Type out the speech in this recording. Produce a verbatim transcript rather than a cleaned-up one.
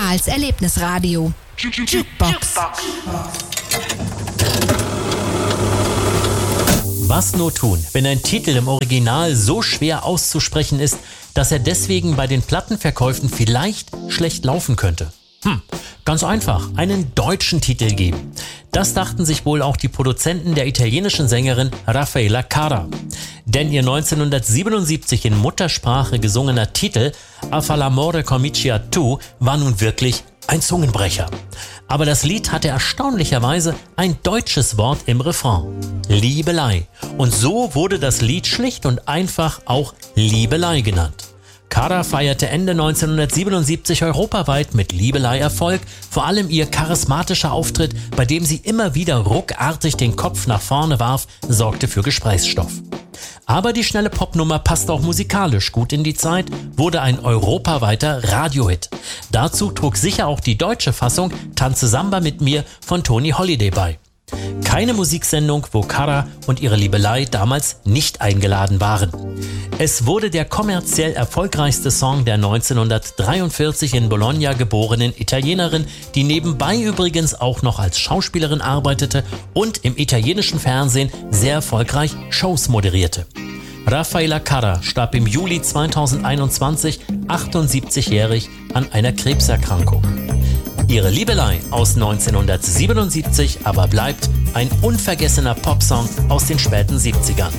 Kanals Erlebnisradio. Jukebox. Was nur tun, wenn ein Titel im Original so schwer auszusprechen ist, dass er deswegen bei den Plattenverkäufen vielleicht schlecht laufen könnte? Hm, ganz einfach, einen deutschen Titel geben. Das dachten sich wohl auch die Produzenten der italienischen Sängerin Raffaella Carrà. Denn ihr neunzehnhundertsiebenundsiebzig in Muttersprache gesungener Titel A fa l'amore comici a tu war nun wirklich ein Zungenbrecher. Aber das Lied hatte erstaunlicherweise ein deutsches Wort im Refrain. Liebelei. Und so wurde das Lied schlicht und einfach auch Liebelei genannt. Carrà feierte Ende neunzehnhundertsiebenundsiebzig europaweit mit Liebelei Erfolg, vor allem ihr charismatischer Auftritt, bei dem sie immer wieder ruckartig den Kopf nach vorne warf, sorgte für Gesprächsstoff. Aber die schnelle Popnummer passt auch musikalisch gut in die Zeit, wurde ein europaweiter Radiohit. Dazu trug sicher auch die deutsche Fassung Tanze Samba mit mir von Tony Holiday bei. Keine Musiksendung, wo Carrà und ihre Liebelei damals nicht eingeladen waren. Es wurde der kommerziell erfolgreichste Song der neunzehnhundertdreiundvierzig in Bologna geborenen Italienerin, die nebenbei übrigens auch noch als Schauspielerin arbeitete und im italienischen Fernsehen sehr erfolgreich Shows moderierte. Raffaella Carrà starb im Juli zweitausendeinundzwanzig, achtundsiebzigjährig, an einer Krebserkrankung. Ihre Liebelei aus neunzehnhundertsiebenundsiebzig aber bleibt ein unvergessener Popsong aus den späten siebzigern.